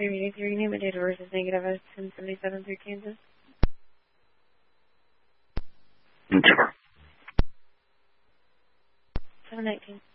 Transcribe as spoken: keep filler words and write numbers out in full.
three eighty-three, name and date of birth is negative as ten seventy-seven through Kansas. Sure. seven nineteen.